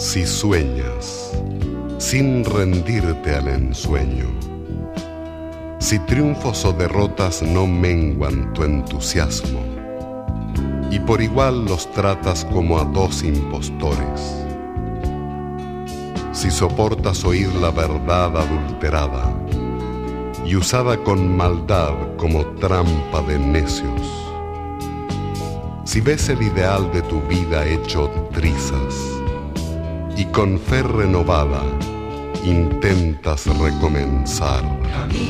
Si sueñas sin rendirte al ensueño, si triunfos o derrotas no menguan tu entusiasmo, y por igual los tratas como a dos impostores, si soportas oír la verdad adulterada y usada con maldad como trampa de necios, si ves el ideal de tu vida hecho trizas y con fe renovada intentas recomenzar.